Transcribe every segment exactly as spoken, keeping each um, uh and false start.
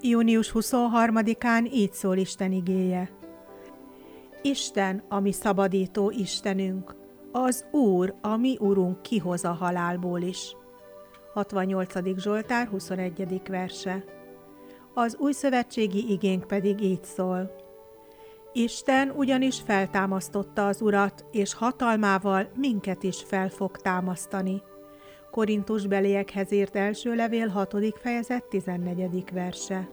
június huszonharmadikán így szól Isten igéje. Isten, a mi szabadító Istenünk, az Úr, a mi Urunk kihoz a halálból is. hatvannyolcadik Zsoltár, huszonegyedik verse. Az újszövetségi igénk pedig így szól. Isten ugyanis feltámasztotta az Urat, és hatalmával minket is fel fog támasztani. Korintusbeliekhez írt első levél, hatodik fejezet, tizennegyedik verse.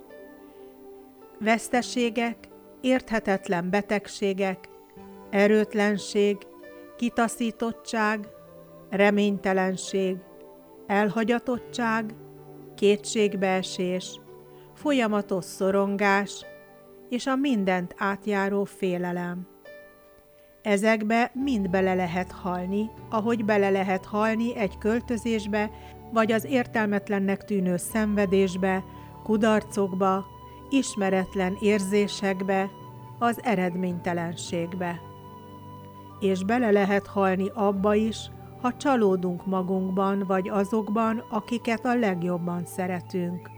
Veszteségek, érthetetlen betegségek, erőtlenség, kitaszítottság, reménytelenség, elhagyatottság, kétségbeesés, folyamatos szorongás és a mindent átjáró félelem. Ezekbe mind bele lehet halni, ahogy bele lehet halni egy költözésbe, vagy az értelmetlennek tűnő szenvedésbe, kudarcokba, ismeretlen érzésekbe, az eredménytelenségbe. És bele lehet halni abba is, ha csalódunk magunkban vagy azokban, akiket a legjobban szeretünk.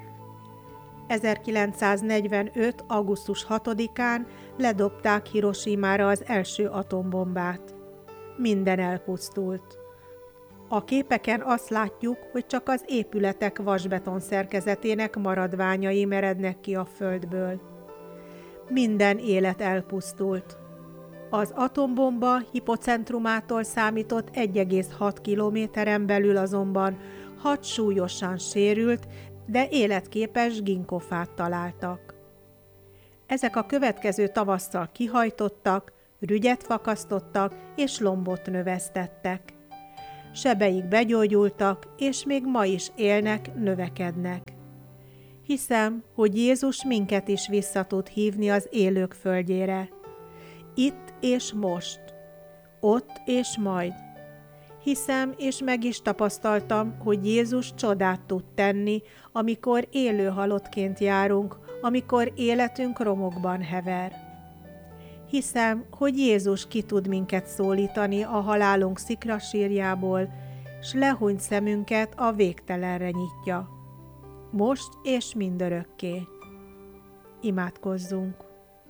ezerkilencszáznegyvenöt. augusztus hatodikán ledobták Hirosimára az első atombombát. Minden elpusztult. A képeken azt látjuk, hogy csak az épületek vasbeton szerkezetének maradványai merednek ki a földből. Minden élet elpusztult. Az atombomba hipocentrumától számított egy egész hat kilométeren belül azonban hat súlyosan sérült, de életképes ginkgofát találtak. Ezek a következő tavasszal kihajtottak, rügyet fakasztottak és lombot növesztettek. Sebeik begyógyultak, és még ma is élnek, növekednek. Hiszem, hogy Jézus minket is vissza tud hívni az élők földjére. Itt és most, ott és majd. Hiszem, és meg is tapasztaltam, hogy Jézus csodát tud tenni, amikor élő halottként járunk, amikor életünk romokban hever. Hiszem, hogy Jézus ki tud minket szólítani a halálunk szikrasírjából, s lehúnyt szemünket a végtelenre nyitja. Most és mindörökké. Imádkozzunk!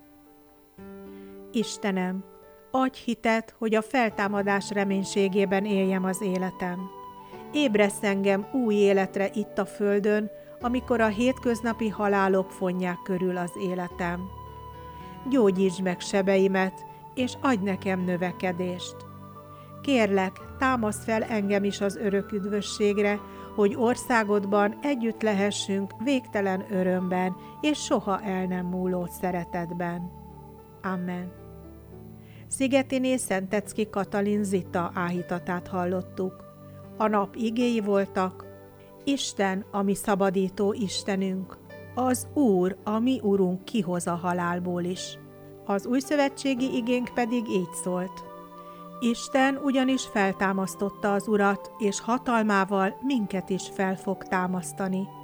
Istenem, adj hitet, hogy a feltámadás reménységében éljem az életem. Ébresz engem új életre itt a földön, amikor a hétköznapi halálok fonják körül az életem. Gyógyítsd meg sebeimet, és adj nekem növekedést. Kérlek, támaszd fel engem is az örök üdvösségre, hogy országodban együtt lehessünk végtelen örömben, és soha el nem múló szeretetben. Amen. Szigetiné Szentecki Katalin Zita áhítatát hallottuk. A nap igéi voltak: Isten, a mi szabadító Istenünk, az Úr, a mi Urunk kihoz a halálból is. Az újszövetségi igénk pedig így szólt: Isten ugyanis feltámasztotta az Urat, és hatalmával minket is fel fog támasztani.